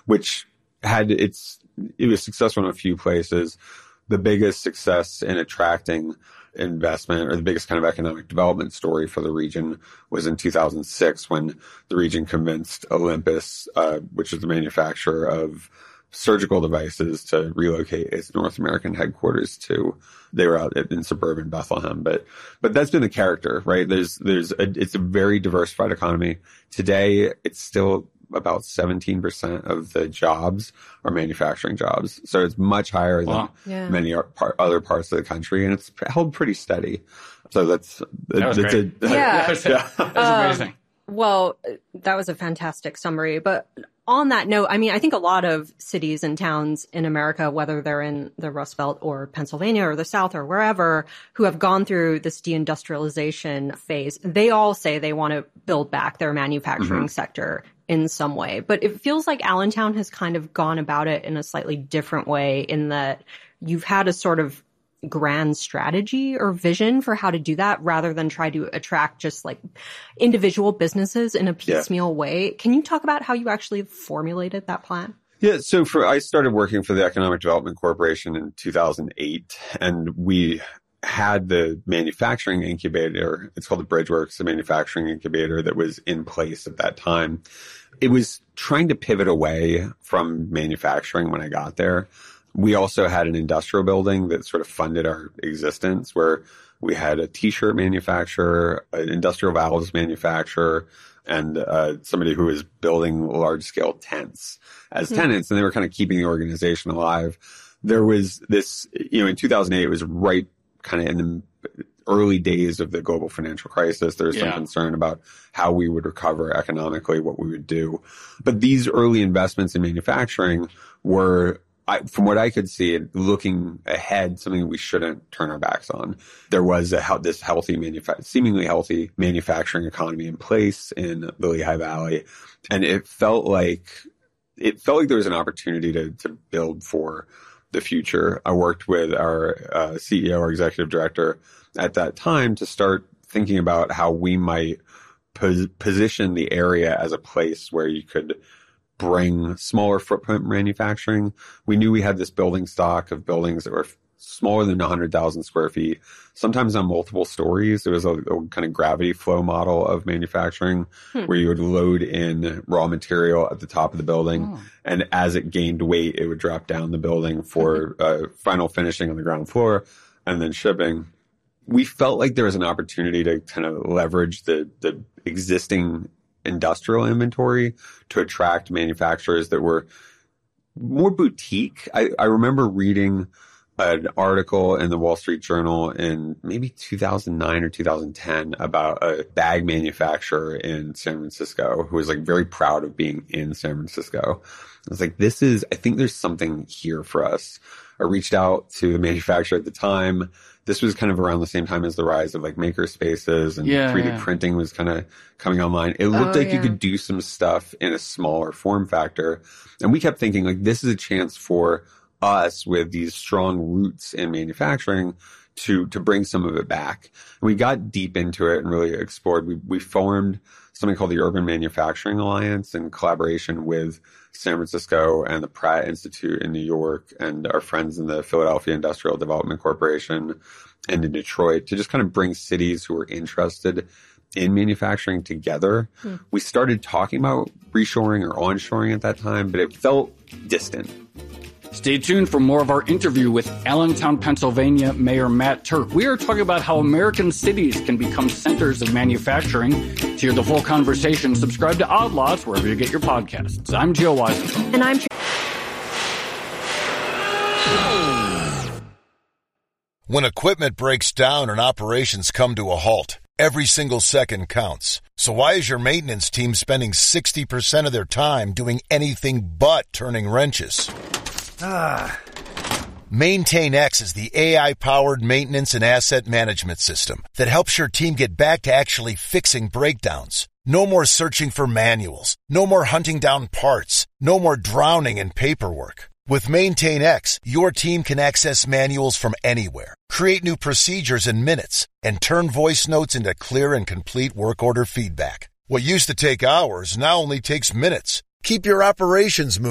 which it was successful in a few places. The biggest success in attracting investment, or the biggest kind of economic development story for the region, was in 2006 when the region convinced Olympus, which is the manufacturer of surgical devices, to relocate its North American headquarters they were out in suburban Bethlehem. But that's been the character, right? It's a very diversified economy. Today, it's still about 17% of the jobs are manufacturing jobs. So it's much higher than many other parts of the country, and it's held pretty steady. So that's great. That's amazing. Well, that was a fantastic summary. But on that note, I mean, I think a lot of cities and towns in America, whether they're in the Rust Belt or Pennsylvania or the South or wherever, who have gone through this deindustrialization phase, they all say they want to build back their manufacturing sector in some way. But it feels like Allentown has kind of gone about it in a slightly different way, in that you've had a sort of grand strategy or vision for how to do that, rather than try to attract just like individual businesses in a piecemeal way. Can you talk about how you actually formulated that plan? Yeah, so I started working for the Economic Development Corporation in 2008, and we had the manufacturing incubator. It's called the Bridgeworks, the manufacturing incubator that was in place at that time. It was trying to pivot away from manufacturing when I got there. We also had an industrial building that sort of funded our existence, where we had a t-shirt manufacturer, an industrial valves manufacturer, and somebody who was building large-scale tents as tenants, and they were kind of keeping the organization alive. There was this, in 2008, it was right kind of in the early days of the global financial crisis. There was some concern about how we would recover economically, what we would do. But these early investments in manufacturing were, from what I could see, looking ahead, something we shouldn't turn our backs on. There was this seemingly healthy manufacturing economy in place in the Lehigh Valley, and it felt like there was an opportunity to build for the future. I worked with our CEO, our executive director at that time, to start thinking about how we might position the area as a place where you could bring smaller footprint manufacturing. We knew we had this building stock of buildings that were smaller than 100,000 square feet, sometimes on multiple stories. There was a kind of gravity flow model of manufacturing where you would load in raw material at the top of the building, and as it gained weight, it would drop down the building for final finishing on the ground floor and then shipping. We felt like there was an opportunity to kind of leverage the existing industrial inventory to attract manufacturers that were more boutique. I remember reading an article in the Wall Street Journal in maybe 2009 or 2010 about a bag manufacturer in San Francisco who was like very proud of being in San Francisco. I was like, I think there's something here for us. I reached out to the manufacturer at the time. This was kind of around the same time as the rise of like maker spaces, and 3D printing was kind of coming online. It looked like you could do some stuff in a smaller form factor. And we kept thinking like, this is a chance for us with these strong roots in manufacturing to bring some of it back. And we got deep into it and really explored. We formed something called the Urban Manufacturing Alliance in collaboration with San Francisco and the Pratt Institute in New York and our friends in the Philadelphia Industrial Development Corporation and in Detroit, to just kind of bring cities who are interested in manufacturing together. We started talking about reshoring or onshoring at that time, but it felt distant. Stay tuned for more of our interview with Allentown, Pennsylvania Mayor Matt Turk. We are talking about how American cities can become centers of manufacturing. To hear the full conversation, subscribe to Odd Lots wherever you get your podcasts. I'm Gio Weisenthal. And I'm When equipment breaks down and operations come to a halt, every single second counts. So why is your maintenance team spending 60% of their time doing anything but turning wrenches? MaintainX is the AI-powered maintenance and asset management system that helps your team get back to actually fixing breakdowns. No more searching for manuals. No more hunting down parts. No more drowning in paperwork. With MaintainX, your team can access manuals from anywhere, create new procedures in minutes, and turn voice notes into clear and complete work order feedback. What used to take hours now only takes minutes. Keep your operations moving.